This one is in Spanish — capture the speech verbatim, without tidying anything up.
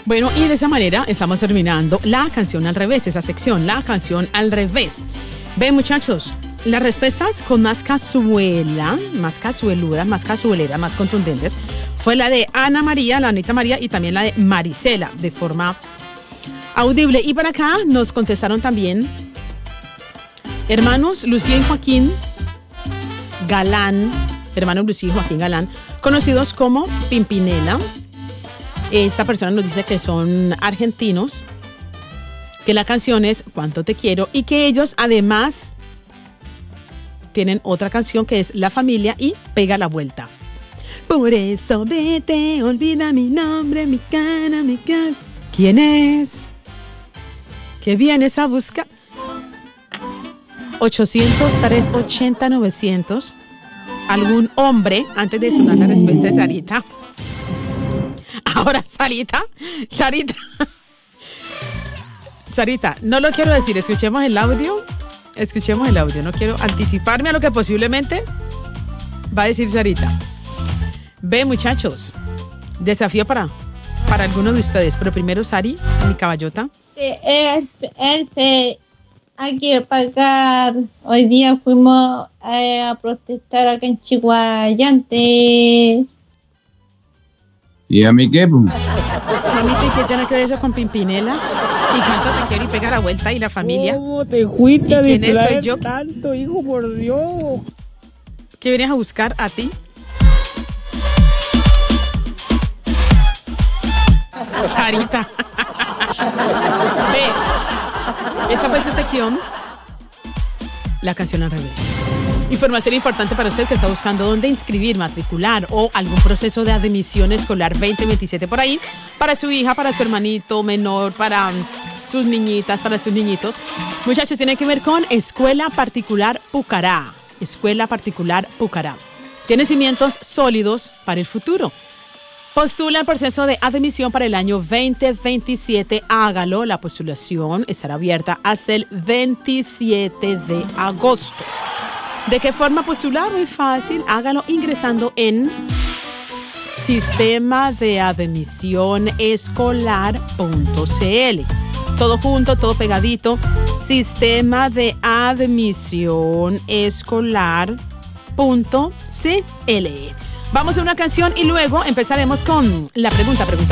Bueno, y de esa manera estamos terminando la canción al revés, esa sección, la canción al revés. Ven, muchachos, las respuestas con más cazuela, más cazueludas, más cazueleras, más contundentes, fue la de Ana María, la Anita María y también la de Marisela, de forma audible. Y para acá nos contestaron también hermanos Lucía y Joaquín Galán, hermanos Lucía y Joaquín Galán, conocidos como Pimpinela. Esta persona nos dice que son argentinos, que la canción es Cuánto te quiero y que ellos además tienen otra canción que es La Familia y Pega la Vuelta. Por eso vete, olvida mi nombre, mi cara, mi casa. ¿Quién es? ¿Qué vienes a buscar? ochocientos, trescientos ochenta, novecientos. ¿Algún hombre? Antes de sonar la respuesta de Sarita. Ahora, Sarita, Sarita. Sarita, no lo quiero decir. Escuchemos el audio. Escuchemos el audio. No quiero anticiparme a lo que posiblemente va a decir Sarita. Ve, muchachos. Desafío para, para algunos de ustedes. Pero primero, Sari, mi caballota. El, el, el, hay que pagar. Hoy día fuimos eh, a protestar acá en Chihuayante. ¿Y a mí qué? Mami, ¿qué tiene que ver eso con Pimpinela? ¿Y Cuánto te quiero y Pega la Vuelta y La Familia? ¿Cómo te fuiste a ¿Y quién distraer soy yo? tanto, hijo, por Dios? ¿Qué vienes a buscar a ti? Sarita. Ve, esta fue su sección. La canción al revés. Información importante para usted que está buscando dónde inscribir, matricular o algún proceso de admisión escolar veinte veintisiete por ahí, para su hija, para su hermanito menor, para sus niñitas, para sus niñitos. Muchachos, tiene que ver con Escuela Particular Pucará. Escuela Particular Pucará. Tiene cimientos sólidos para el futuro. Postula el proceso de admisión para el año veinte veintisiete. Hágalo. La postulación estará abierta hasta el veintisiete de agosto. ¿De qué forma postular? Muy fácil. Hágalo ingresando en sistema de admisión escolar punto c l. Todo junto, todo pegadito. Sistema de admisión escolar punto c l. Vamos a una canción y luego empezaremos con la pregunta. Pregunta